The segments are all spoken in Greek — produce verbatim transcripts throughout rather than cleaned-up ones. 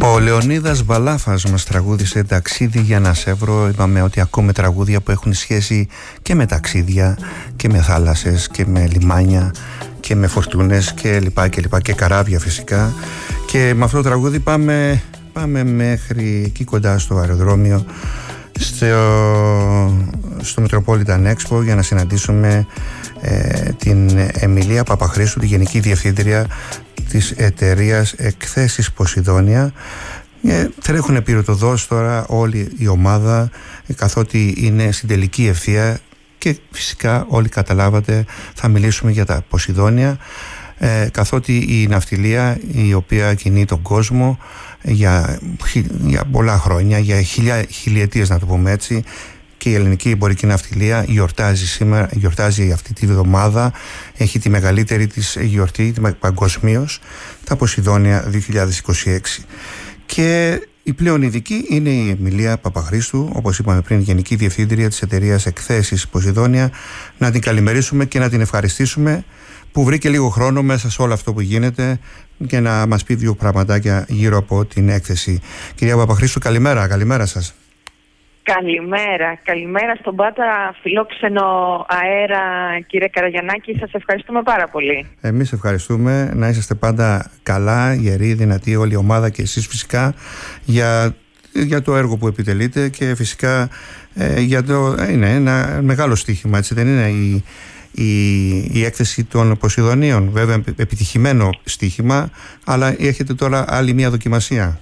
Ο Λεωνίδας Βαλάφας μας τραγούδισε «Ταξίδι για να σε βρω». Είπαμε ότι ακούμε τραγούδια που έχουν σχέση και με ταξίδια και με θάλασσες και με λιμάνια και με φορτούνες και λοιπά και λοιπά και καράβια φυσικά. Και με αυτό το τραγούδι πάμε, πάμε μέχρι εκεί κοντά στο αεροδρόμιο, στο, στο Metropolitan Expo, για να συναντήσουμε ε, την Εμιλία Παπαχρήστου, τη Γενική Διευθύντρια της εταιρείας Εκθέσεις Ποσειδόνια. Ε, τρέχουν πυροτοδός τώρα όλη η ομάδα, καθότι είναι στην τελική ευθεία, και φυσικά όλοι καταλάβατε θα μιλήσουμε για τα Ποσειδόνια, ε, καθότι η ναυτιλία η οποία κινεί τον κόσμο για, για πολλά χρόνια, για χιλιά, χιλιετίες να το πούμε έτσι, και η ελληνική εμπορική ναυτιλία γιορτάζει σήμερα, γιορτάζει αυτή τη βδομάδα, έχει τη μεγαλύτερη της γιορτή παγκοσμίως, τα Ποσειδόνια δύο χιλιάδες είκοσι έξι. Και η πλέον ειδική είναι η Εμιλία Παπαχρήστου, όπως είπαμε πριν, Γενική Διευθύντρια της εταιρείας Εκθέσεις Ποσειδόνια. Να την καλημερίσουμε και να την ευχαριστήσουμε που βρήκε λίγο χρόνο μέσα σε όλο αυτό που γίνεται και να μας πει δύο πραγματάκια γύρω από την έκθεση. Κυρία Παπαχρήστου, καλημέρα, καλημέρα σας. Καλημέρα, καλημέρα στον πάντα φιλόξενο αέρα, κύριε Καραγιαννάκη. Σας ευχαριστούμε πάρα πολύ. Εμείς ευχαριστούμε, να είσαστε πάντα καλά, γεροί, δυνατοί, όλη η ομάδα και εσείς φυσικά, για, για το έργο που επιτελείτε και φυσικά ε, για το, είναι ένα μεγάλο στοίχημα, έτσι δεν είναι, η, η, η έκθεση των Ποσειδονίων, βέβαια επιτυχημένο στοίχημα, αλλά έχετε τώρα άλλη μια δοκιμασία.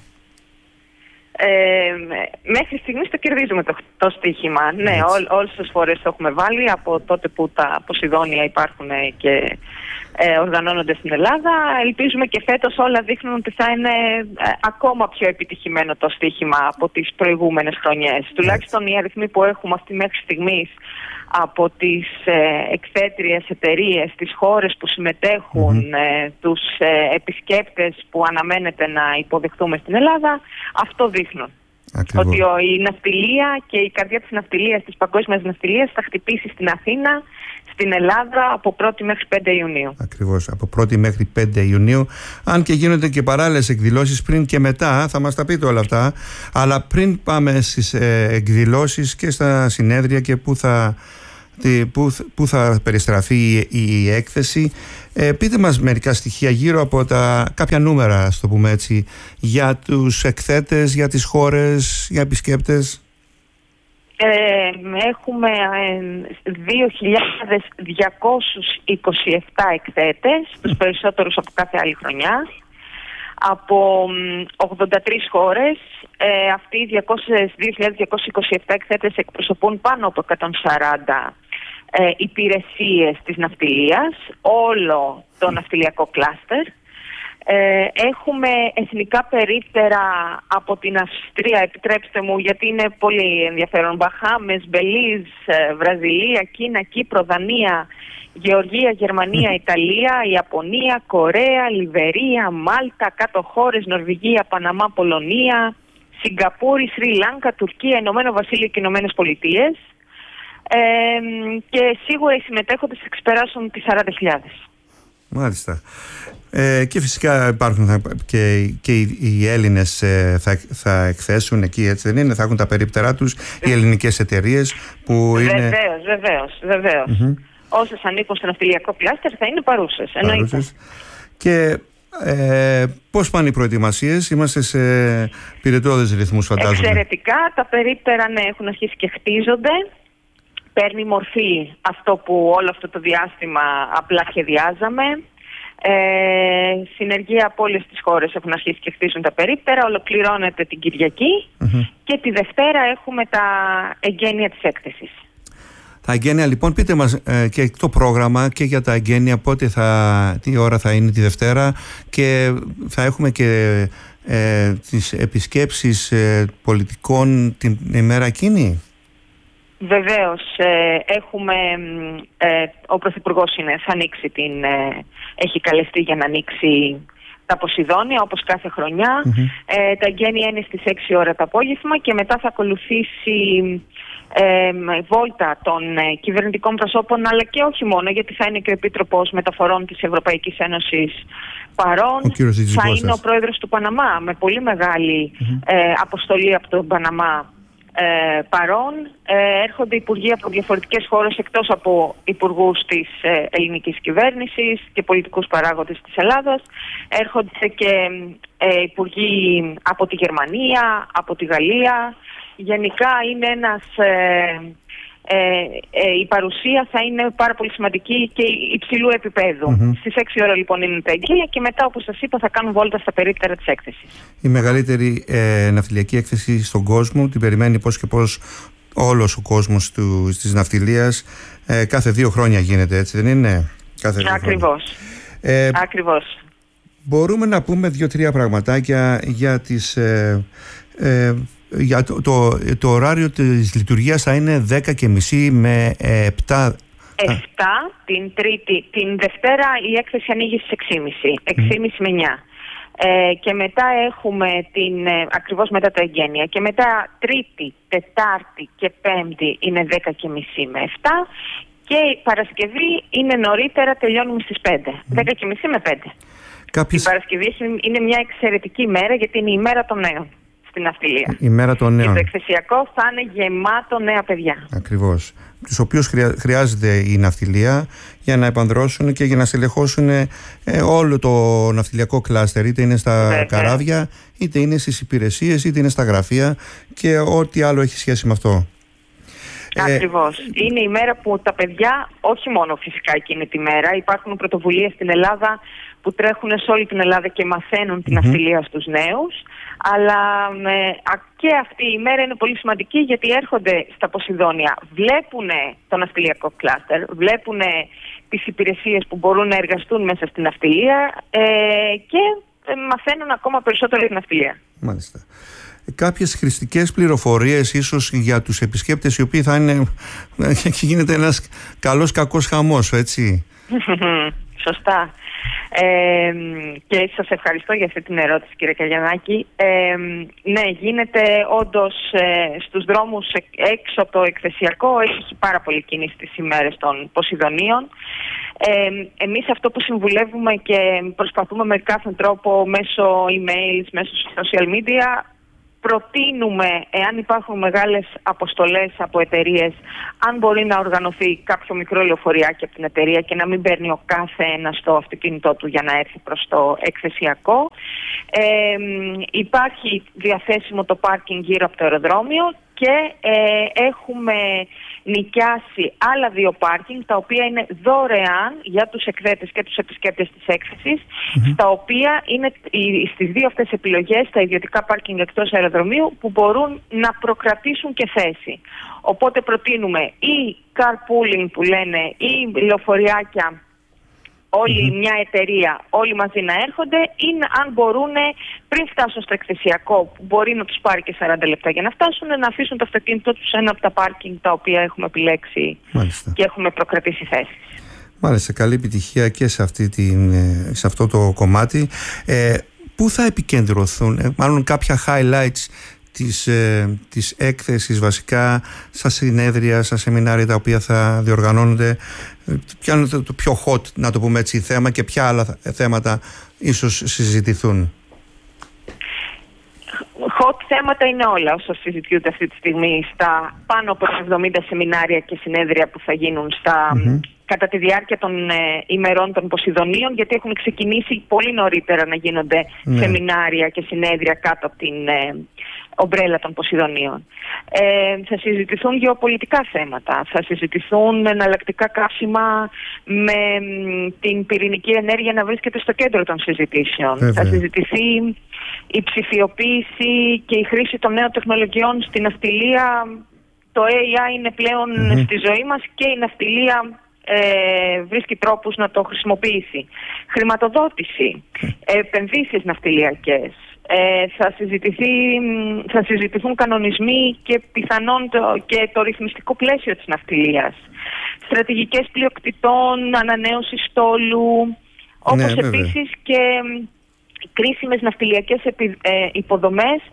Ε, μέχρι στιγμής το κερδίζουμε το, το στοίχημα. Ναι, ό, όλες τις φορές το έχουμε βάλει από τότε που τα Ποσειδόνια υπάρχουν και ε, οργανώνονται στην Ελλάδα. Ελπίζουμε και φέτος όλα δείχνουν ότι θα είναι ε, ακόμα πιο επιτυχημένο το στοίχημα από τις προηγούμενες χρονιές. Mm. Τουλάχιστον οι αριθμοί που έχουμε αυτή μέχρι στιγμής από τις ε, εκθέτριες εταιρείες, τις χώρες που συμμετέχουν, mm-hmm. ε, τους ε, επισκέπτες που αναμένεται να υποδεχτούμε στην Ελλάδα, αυτό δείχνουν. Ακριβώς. Ότι ο, η ναυτιλία και η καρδιά της ναυτιλίας, της παγκόσμιας ναυτιλίας, θα χτυπήσει στην Αθήνα, στην Ελλάδα, από πρώτη μέχρι πέντε Ιουνίου. Ακριβώς, από πρώτη μέχρι πέντε Ιουνίου. Αν και γίνονται και παράλληλες εκδηλώσεις πριν και μετά, θα μας τα πείτε όλα αυτά. Αλλά πριν πάμε στις ε, εκδηλώσεις και στα συνέδρια και πού θα, τι, που, που θα περιστραφεί η, η έκθεση, ε, πείτε μας μερικά στοιχεία γύρω από τα κάποια νούμερα, στο πούμε έτσι, για τους εκθέτες, για τις χώρες, για επισκέπτες. Ε, έχουμε δύο χιλιάδες διακόσιους είκοσι επτά εκθέτες, τους περισσότερους από κάθε άλλη χρονιά, από ογδόντα τρεις χώρες. Ε, αυτοί οι δύο χιλιάδες διακόσιοι είκοσι επτά εκθέτες εκπροσωπούν πάνω από εκατόν σαράντα ε, υπηρεσίες της ναυτιλίας, όλο το ναυτιλιακό κλάστερ. Ε, έχουμε εθνικά περίπτερα από την Αυστρία, επιτρέψτε μου γιατί είναι πολύ ενδιαφέρον, Μπαχάμες, Μπελίζ, Βραζιλία, Κίνα, Κύπρο, Δανία, Γεωργία, Γερμανία, Ιταλία, Ιαπωνία, Κορέα, Λιβερία, Μάλτα, κάτω χώρες, Νορβηγία, Παναμά, Πολωνία, Σιγκαπούρη, Σρι Λάνκα, Τουρκία, Ηνωμένο Βασίλειο και Ηνωμένες Πολιτείες. Ε, και σίγουρα οι συμμετέχοντες εξεπεράσουν τις σαράντα χιλιάδες. Μάλιστα. Ε, και φυσικά υπάρχουν και, και οι, οι Έλληνες ε, θα, θα εκθέσουν εκεί, έτσι δεν είναι, θα έχουν τα περίπτερά τους οι ελληνικές εταιρείες που είναι... Βεβαίως, βεβαίως, βεβαίως. Mm-hmm. Όσες ανήκουν στο ναυτιλιακό κλάστερ θα είναι παρούσες, εννοείται. Και ε, πώς πάνε οι προετοιμασίες, είμαστε σε πυρετώδες ρυθμούς φαντάζομαι? Εξαιρετικά, τα περίπτερα ναι, έχουν αρχίσει και χτίζονται. Παίρνει μορφή αυτό που όλο αυτό το διάστημα απλά σχεδιάζαμε. Ε, συνεργεία από όλες τις χώρες έχουν αρχίσει και χτίζουν τα περίπτερα. Ολοκληρώνεται την Κυριακή mm-hmm. και τη Δευτέρα έχουμε τα εγγένεια της έκθεσης. Τα εγγένεια λοιπόν, πείτε μας ε, και το πρόγραμμα και για τα εγγένεια, πότε θα, τι ώρα θα είναι τη Δευτέρα, και θα έχουμε και ε, τις επισκέψεις ε, πολιτικών την ημέρα εκείνη. Βεβαίως, ε, έχουμε, ε, ο Πρωθυπουργός είναι, θα ανοίξει την, ε, έχει καλεστεί για να ανοίξει τα Ποσειδόνια όπως κάθε χρονιά. Mm-hmm. Ε, τα εγγένεια είναι στις έξι ώρα το απόγευμα και μετά θα ακολουθήσει ε, βόλτα των ε, κυβερνητικών προσώπων, αλλά και όχι μόνο, γιατί θα είναι και ο Επίτροπος Μεταφορών της Ευρωπαϊκής Ένωσης παρόν, θα είναι ο πρόεδρος του Παναμά με πολύ μεγάλη mm-hmm. ε, αποστολή από τον Παναμά ε, παρόν. Ε, έρχονται υπουργοί από διαφορετικές χώρες εκτός από υπουργούς της ε, ελληνικής κυβέρνησης και πολιτικούς παράγοντες της Ελλάδας. Έρχονται και ε, υπουργοί από τη Γερμανία, από τη Γαλλία. Γενικά είναι ένας... Ε, Ε, ε, η παρουσία θα είναι πάρα πολύ σημαντική και υψηλού επίπεδου. Mm-hmm. Στις έξι ώρα λοιπόν είναι τα εγγύλια και μετά, όπως σας είπα, θα κάνουν βόλτα στα περίπτερα της έκθεσης. Η μεγαλύτερη ε, ναυτιλιακή έκθεση στον κόσμο, την περιμένει πώς και πώς όλος ο κόσμος του, της ναυτιλίας. Ε, κάθε δύο χρόνια γίνεται, έτσι δεν είναι? Κάθε δύο Ακριβώς. Ε, Ακριβώς. Μπορούμε να πούμε δύο-τρία πραγματάκια για τις... Ε, ε, Για το, το, το ωράριο της λειτουργίας θα είναι δέκα και μισή με επτά. επτά την Τρίτη. Την Δευτέρα η έκθεση ανοίγει στις έξι και μισή. έξι και μισή με εννιά. Ε, και μετά έχουμε την, ε, ακριβώς μετά τα εγγένεια. Και μετά Τρίτη, Τετάρτη και Πέμπτη είναι δέκα και μισή με επτά. Και Παρασκευή είναι νωρίτερα, τελειώνουμε στις πέντε. Mm. δέκα και μισή με πέντε. Κάποιες... Η Παρασκευή είναι μια εξαιρετική μέρα, γιατί είναι η μέρα των νέων στην ναυτιλία. Η μέρα των νέων. Και το εκθεσιακό θα είναι γεμάτο νέα παιδιά. Ακριβώς. Τους οποίους χρειά, χρειάζεται η ναυτιλία για να επανδρώσουν και για να στελεχώσουν ε, όλο το ναυτιλιακό κλάστερ. Είτε είναι στα Βέβαια. καράβια, είτε είναι στις υπηρεσίες, είτε είναι στα γραφεία και ό,τι άλλο έχει σχέση με αυτό. Ακριβώς. Ε, είναι η μέρα που τα παιδιά, όχι μόνο φυσικά εκείνη τη μέρα, υπάρχουν πρωτοβουλίες στην Ελλάδα που τρέχουν σε όλη την Ελλάδα και μαθαίνουν mm-hmm. την ναυτιλία στους νέους. Αλλά με, και αυτή η μέρα είναι πολύ σημαντική, γιατί έρχονται στα Ποσειδόνια, βλέπουν το ναυτιλιακό κλάστερ, βλέπουν τις υπηρεσίες που μπορούν να εργαστούν μέσα στην ναυτιλία ε, και μαθαίνουν ακόμα περισσότερο για την ναυτιλία. Μάλιστα. Κάποιες χρηστικές πληροφορίες ίσως για τους επισκέπτες, οι οποίοι θα είναι... και γίνεται ένας καλός κακός χαμός, έτσι? Σωστά. Ε, και σας ευχαριστώ για αυτή την ερώτηση, κύριε Καγιαννάκη. Ε, ναι, γίνεται όντως ε, στους δρόμους έξω από το εκθεσιακό, έχει πάρα πολύ κίνηση τις ημέρες των Ποσειδονίων. Ε, εμείς αυτό που συμβουλεύουμε και προσπαθούμε με κάθε τρόπο μέσω emails, μέσω social media, προτείνουμε, εάν υπάρχουν μεγάλες αποστολές από εταιρείες, αν μπορεί να οργανωθεί κάποιο μικρό λεωφοριάκι από την εταιρεία και να μην παίρνει ο κάθε ένας το αυτοκίνητό του για να έρθει προς το εκθεσιακό. Ε, υπάρχει διαθέσιμο το πάρκινγκ γύρω από το αεροδρόμιο και ε, έχουμε νοικιάσει άλλα δύο πάρκινγκ, τα οποία είναι δωρεάν για τους εκδέτες και τους επισκέπτες της έκθεσης, mm-hmm. στα οποία είναι στις δύο αυτές επιλογές τα ιδιωτικά πάρκινγκ εκτός αεροδρομίου που μπορούν να προκρατήσουν και θέση. Οπότε προτείνουμε ή carpooling που λένε, ή λεωφοριάκια, όλη mm-hmm. μια εταιρεία, όλοι μαζί να έρχονται, ή αν μπορούν πριν φτάσουν στο εκθεσιακό, που μπορεί να τους πάρει και σαράντα λεπτά για να φτάσουν, να αφήσουν το αυτοκίνητο τους σε ένα από τα πάρκινγκ τα οποία έχουμε επιλέξει. Μάλιστα. Και έχουμε προκρατήσει θέσεις. Μάλιστα, καλή επιτυχία και σε, αυτή την, σε αυτό το κομμάτι. Ε, πού θα επικεντρωθούν, ε, μάλλον κάποια highlights της, ε, της έκθεσης βασικά, στα συνέδρια, στα σεμινάρια τα οποία θα διοργανώνονται? Ποια είναι το, το πιο hot, να το πούμε έτσι, θέμα, και ποια άλλα θέματα ίσως συζητηθούν? Hot θέματα είναι όλα όσα συζητιούνται αυτή τη στιγμή στα πάνω από εβδομήντα σεμινάρια και συνέδρια που θα γίνουν στα, mm-hmm. κατά τη διάρκεια των ε, ημερών των Ποσειδονίων, γιατί έχουν ξεκινήσει πολύ νωρίτερα να γίνονται mm. σεμινάρια και συνέδρια κάτω από την ε, ομπρέλα των Ποσειδονίων. Ε, θα συζητηθούν γεωπολιτικά θέματα, θα συζητηθούν εναλλακτικά καύσιμα με την πυρηνική ενέργεια να βρίσκεται στο κέντρο των συζητήσεων. Βέβαια. Θα συζητηθεί η ψηφιοποίηση και η χρήση των νέων τεχνολογιών στην ναυτιλία. Το έι άι είναι πλέον mm-hmm. στη ζωή μας και η ναυτιλία ε, βρίσκει τρόπους να το χρησιμοποιήσει. Χρηματοδότηση, επενδύσεις ναυτιλιακές. Ε, θα, συζητηθεί, θα συζητηθούν κανονισμοί και πιθανόν το, και το ρυθμιστικό πλαίσιο της ναυτιλίας. Στρατηγικές πλειοκτητών, ανανέωση στόλου, όπως ναι, επίσης και κρίσιμες ναυτιλιακές επι, ε, υποδομές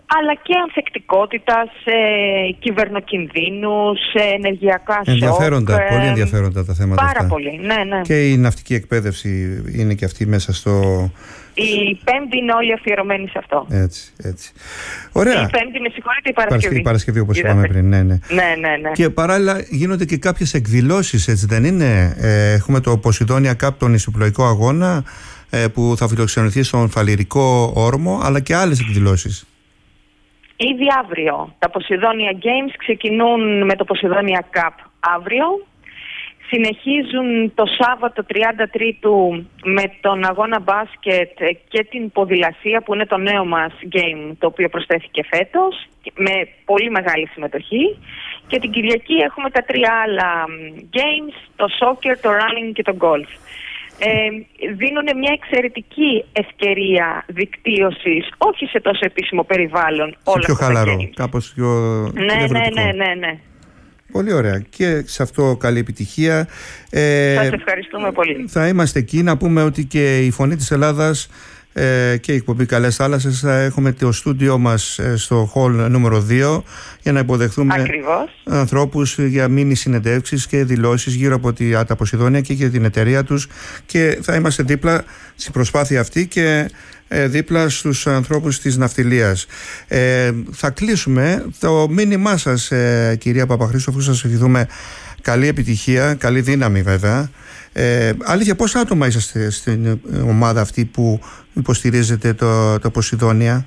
αλλά και ανθεκτικότητα σε κυβερνοκινδύνους, σε ενεργειακά σοκ. Ενδιαφέροντα, ε, πολύ ενδιαφέροντα τα θέματα πάρα αυτά. Πάρα πολύ, ναι, ναι. Και η ναυτική εκπαίδευση είναι και αυτή μέσα στο... Η Πέμπτη είναι όλοι αφιερωμένοι σε αυτό. Έτσι, έτσι. Ωραία. Η Πέμπτη, με συγχωρείτε, η Παρασκευή. Η Παρασκευή, όπως είπαμε πριν, ναι, ναι. ναι, ναι, ναι. Και παράλληλα γίνονται και κάποιες εκδηλώσεις, έτσι δεν είναι? Ε, έχουμε το Ποσειδόνια Cup, τον νησιπλοϊκό αγώνα, ε, που θα φιλοξενηθεί στον Φαλιρικό Όρμο, αλλά και άλλες εκδηλώσεις. Ήδη αύριο. Τα Ποσειδόνια Games ξεκινούν με το Ποσειδόνια Cup αύριο. Συνεχίζουν το Σάββατο τριάντα τρίτου με τον αγώνα μπάσκετ και την ποδηλασία, που είναι το νέο μας game, το οποίο προσθέθηκε φέτος, με πολύ μεγάλη συμμετοχή. Και την Κυριακή έχουμε τα τρία άλλα games, το soccer, το running και το golf. Ε, δίνουν μια εξαιρετική ευκαιρία δικτύωσης, όχι σε τόσο επίσημο περιβάλλον, σε όλα πιο αυτά χαλαρό, games. κάπως πιο ναι, ναι, ναι, ναι, ναι. Πολύ ωραία. Και σε αυτό καλή επιτυχία. Ε, Σας ευχαριστούμε πολύ. Θα είμαστε εκεί. Να πούμε ότι και η Φωνή της Ελλάδας ε, και η εκπομπή Καλές Θάλασσες θα έχουμε το στούντιό μας ε, στο hall νούμερο δύο για να υποδεχθούμε Ακριβώς. ανθρώπους για μίνι συνεντεύξεις και δηλώσεις γύρω από τη, τα Ποσειδόνια και για την εταιρεία τους, και θα είμαστε δίπλα στην προσπάθεια αυτή και ε, δίπλα στους ανθρώπους της ναυτιλίας. Ε, θα κλείσουμε το μήνυμά σας, ε, κυρία Παπαχρήστου, αφού σας ευχηθούμε καλή επιτυχία, καλή δύναμη βέβαια. Ε, αλήθεια, πόσα άτομα είσαστε στην ομάδα αυτή που υποστηρίζετε το, το Ποσειδόνια?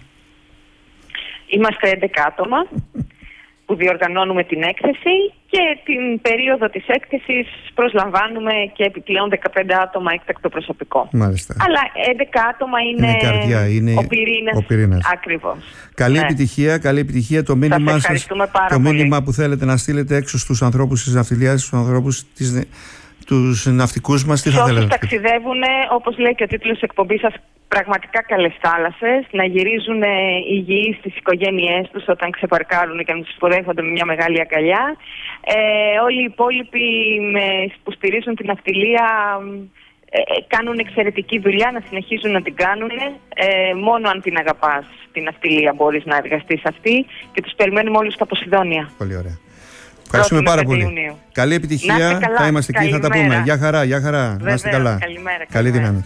Είμαστε έντεκα άτομα που διοργανώνουμε την έκθεση, και την περίοδο της έκθεσης προσλαμβάνουμε και επιπλέον δεκαπέντε άτομα έκτακτο προσωπικό. Μάλιστα. Αλλά έντεκα άτομα είναι, είναι, καρδιά, είναι ο, πυρήνας, ο πυρήνας. Ακριβώς. Καλή ναι. επιτυχία, καλή επιτυχία. Το μήνυμά σας, το μήνυμα που θέλετε να στείλετε έξω στους ανθρώπους της ναυτιλίας, στους ανθρώπους της, τους ναυτικούς μας, τι θα θέλετε? Όσους ταξιδεύουν, όπως λέει και ο τίτλος της εκπομπής σας, πραγματικά καλές θάλασσες, να γυρίζουν υγιείς στις οικογένειές τους όταν ξεπαρκάρουν και να τους υποδέχονται με μια μεγάλη αγκαλιά. Ε, όλοι οι υπόλοιποι με, που στηρίζουν την ναυτιλία ε, κάνουν εξαιρετική δουλειά, να συνεχίζουν να την κάνουν. Ε, μόνο αν την αγαπάς την ναυτιλία μπορείς να εργαστείς αυτή, και τους περιμένουμε όλους στα Ποσειδόνια. Πολύ ωραία. Ευχαριστούμε πάρα πολύ. Ιουνίου. Καλή επιτυχία. Καλά. Θα είμαστε εκεί, θα τα πούμε. Γεια χαρά, γεια χαρά. Βεβαίως, να είστε καλά. Καλημέρα, καλή δύναμη.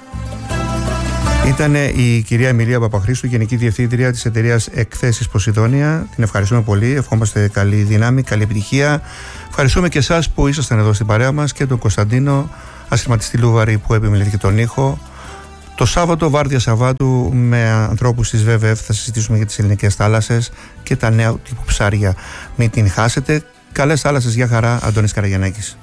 Ήταν η κυρία Εμιλία Παπαχρήστου, Γενική Διευθύντρια της εταιρείας Εκθέσεις Ποσειδόνια. Την ευχαριστούμε πολύ. Ευχόμαστε καλή δύναμη, καλή επιτυχία. Ευχαριστούμε και εσάς που ήσασταν εδώ στην παρέα μας, και τον Κωνσταντίνο, ασχηματιστή Λούβαρη, που επιμελήθηκε τον ήχο. Το Σάββατο, βάρδια Σαββάτου, με ανθρώπους της βι βι εφ θα συζητήσουμε για τις ελληνικές θάλασσες και τα νέα τύπου ψάρια. Μην την χάσετε. Καλές θάλασσες, για χαρά. Αντώνης Καραγιαννάκης.